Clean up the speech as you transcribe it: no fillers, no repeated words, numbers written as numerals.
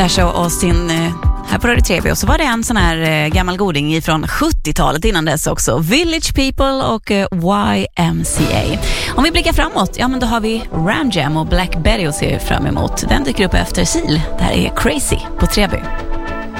Dasha och Austin här på Radio Treby. Och så var det en sån här gammal goding från 70-talet innan dess också. Village People och YMCA. Om vi blickar framåt, ja men då har vi Ram Jam och Black Betty att se fram emot. Den dyker upp efter Seal. Det här är Crazy på Treby.